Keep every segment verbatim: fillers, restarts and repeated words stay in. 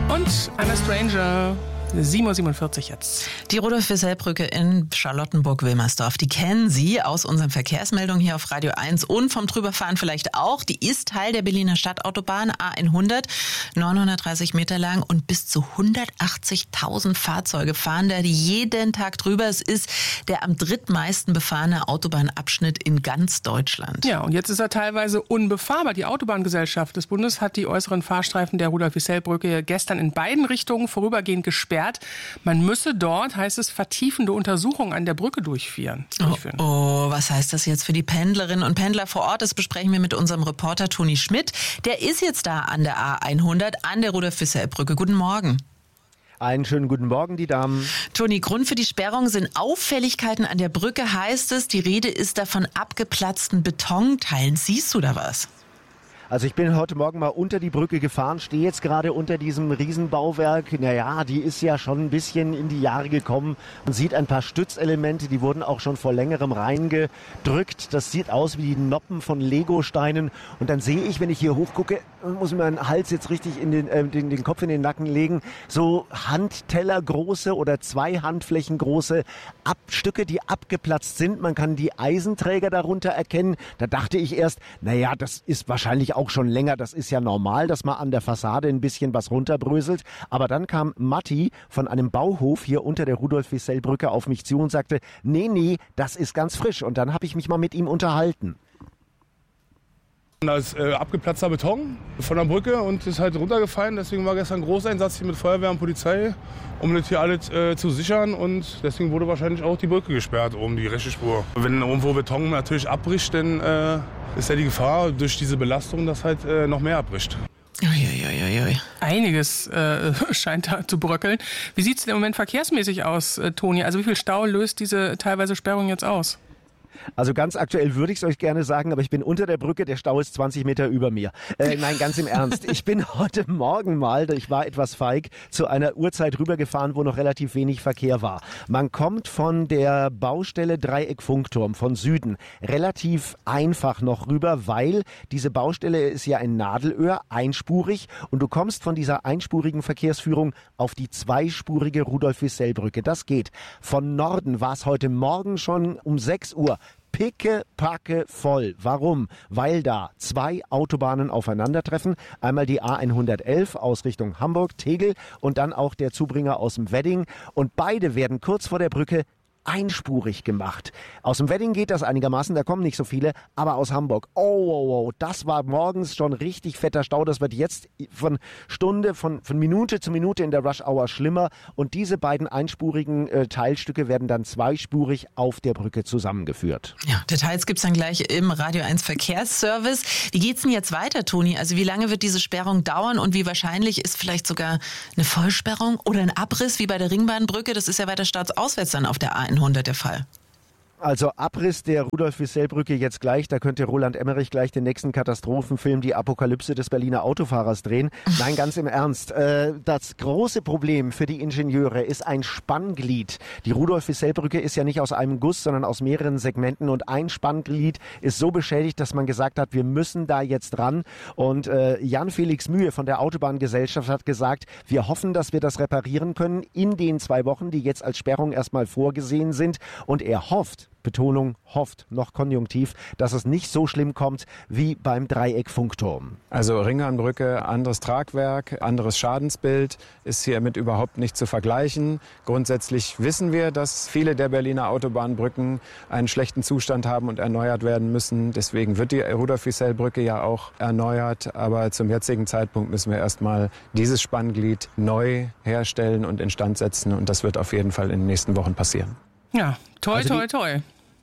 Und Anna Stranger. sieben Uhr siebenundvierzig jetzt. Die Rudolf-Wissell-Brücke in Charlottenburg-Wilmersdorf, die kennen Sie aus unseren Verkehrsmeldungen hier auf Radio eins und vom Drüberfahren vielleicht auch. Die ist Teil der Berliner Stadtautobahn A hundert, neunhundertdreißig Meter lang und bis zu hundertachtzigtausend Fahrzeuge fahren da jeden Tag drüber. Es ist der am drittmeisten befahrene Autobahnabschnitt in ganz Deutschland. Ja, und jetzt ist er teilweise unbefahrbar. Die Autobahngesellschaft des Bundes hat die äußeren Fahrstreifen der Rudolf-Wissell-Brücke gestern in beiden Richtungen vorübergehend gesperrt. Man müsse dort, heißt es, vertiefende Untersuchungen an der Brücke durchführen. durchführen. Oh, oh, was heißt das jetzt für die Pendlerinnen und Pendler vor Ort? Das besprechen wir mit unserem Reporter Toni Schmidt. Der ist jetzt da an der A hundert, an der Rudolf-Wissell-Brücke. Guten Morgen. Einen schönen guten Morgen, die Damen. Toni, Grund für die Sperrung sind Auffälligkeiten an der Brücke, heißt es. Die Rede ist da von abgeplatzten Betonteilen. Siehst du da was? Also ich bin heute Morgen mal unter die Brücke gefahren, stehe jetzt gerade unter diesem Riesenbauwerk. Naja, die ist ja schon ein bisschen in die Jahre gekommen. Man sieht ein paar Stützelemente, die wurden auch schon vor längerem reingedrückt. Das sieht aus wie die Noppen von Legosteinen. Und dann sehe ich, wenn ich hier hochgucke, muss ich meinen Hals jetzt richtig in den, äh, den, den Kopf in den Nacken legen, so Handtellergroße oder zwei Handflächen große Abstücke, die abgeplatzt sind. Man kann die Eisenträger darunter erkennen. Da dachte ich erst, naja, das ist wahrscheinlich auch schon länger. Das ist ja normal, dass man an der Fassade ein bisschen was runterbröselt. Aber dann kam Matti von einem Bauhof hier unter der Rudolf-Wissell-Brücke auf mich zu und sagte, nee, nee, das ist ganz frisch. Und dann habe ich mich mal mit ihm unterhalten. Da ist äh, abgeplatzter Beton von der Brücke und ist halt runtergefallen. Deswegen war gestern ein Großeinsatz hier mit Feuerwehr und Polizei, um das hier alles äh, zu sichern. Und deswegen wurde wahrscheinlich auch die Brücke gesperrt, oben die rechte Spur. Wenn irgendwo Beton natürlich abbricht, dann äh, ist ja die Gefahr durch diese Belastung, dass halt äh, noch mehr abbricht. Uiuiuiui. Einiges äh, scheint da zu bröckeln. Wie sieht es denn im Moment verkehrsmäßig aus, äh, Toni? Also wie viel Stau löst diese teilweise Sperrung jetzt aus? Also ganz aktuell würde ich es euch gerne sagen, aber ich bin unter der Brücke, der Stau ist zwanzig Meter über mir. Äh, nein, ganz im Ernst. Ich bin heute Morgen mal, ich war etwas feig, zu einer Uhrzeit rübergefahren, wo noch relativ wenig Verkehr war. Man kommt von der Baustelle Dreieck-Funkturm von Süden relativ einfach noch rüber, weil diese Baustelle ist ja ein Nadelöhr, einspurig, und du kommst von dieser einspurigen Verkehrsführung auf die zweispurige Rudolf-Wissell-Brücke. Das geht. Von Norden war es heute Morgen schon um sechs Uhr. Picke-packe voll. Warum? Weil da zwei Autobahnen aufeinandertreffen. Einmal die A hundertelf aus Richtung Hamburg, Tegel, und dann auch der Zubringer aus dem Wedding. Und beide werden kurz vor der Brücke einspurig gemacht. Aus dem Wedding geht das einigermaßen, da kommen nicht so viele, aber aus Hamburg, oh, oh, oh, das war morgens schon richtig fetter Stau. Das wird jetzt von Stunde, von, von Minute zu Minute in der Rush Hour schlimmer, und diese beiden einspurigen äh, Teilstücke werden dann zweispurig auf der Brücke zusammengeführt. Ja, Details gibt's dann gleich im Radio eins Verkehrsservice. Wie geht's denn jetzt weiter, Toni? Also wie lange wird diese Sperrung dauern und wie wahrscheinlich ist vielleicht sogar eine Vollsperrung oder ein Abriss wie bei der Ringbahnbrücke? Das ist ja weiter staatsauswärts dann auf der A hundert der Fall. Also Abriss der Rudolf-Wissell-Brücke jetzt gleich, da könnte Roland Emmerich gleich den nächsten Katastrophenfilm Die Apokalypse des Berliner Autofahrers drehen. Nein, ganz im Ernst. Äh, das große Problem für die Ingenieure ist ein Spannglied. Die Rudolf-Wissell-Brücke ist ja nicht aus einem Guss, sondern aus mehreren Segmenten, und ein Spannglied ist so beschädigt, dass man gesagt hat, wir müssen da jetzt ran. Und äh, Jan-Felix Mühe von der Autobahngesellschaft hat gesagt, wir hoffen, dass wir das reparieren können in den zwei Wochen, die jetzt als Sperrung erstmal vorgesehen sind. Und er hofft, Betonung, hofft, noch konjunktiv, dass es nicht so schlimm kommt wie beim Dreieck-Funkturm. Also Ringbahnbrücke, anderes Tragwerk, anderes Schadensbild, ist hiermit überhaupt nicht zu vergleichen. Grundsätzlich wissen wir, dass viele der Berliner Autobahnbrücken einen schlechten Zustand haben und erneuert werden müssen. Deswegen wird die Rudolf-Wissell-Brücke ja auch erneuert. Aber zum jetzigen Zeitpunkt müssen wir erstmal dieses Spannglied neu herstellen und instand setzen. Und das wird auf jeden Fall in den nächsten Wochen passieren. Ja, toi, also toi, toi.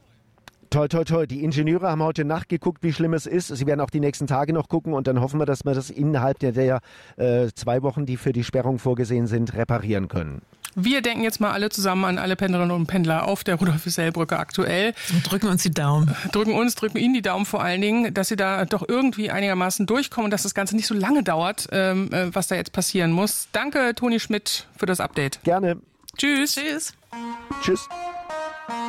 Toi, toi, toi. Die Ingenieure haben heute Nacht geguckt, wie schlimm es ist. Sie werden auch die nächsten Tage noch gucken, und dann hoffen wir, dass wir das innerhalb der, der äh, zwei Wochen, die für die Sperrung vorgesehen sind, reparieren können. Wir denken jetzt mal alle zusammen an alle Pendlerinnen und Pendler auf der Rudolf-Wissell-Brücke aktuell. Und drücken uns die Daumen. Drücken uns, drücken Ihnen die Daumen vor allen Dingen, dass Sie da doch irgendwie einigermaßen durchkommen und dass das Ganze nicht so lange dauert, ähm, was da jetzt passieren muss. Danke, Toni Schmidt, für das Update. Gerne. Tschüss. Tschüss. Tschüss.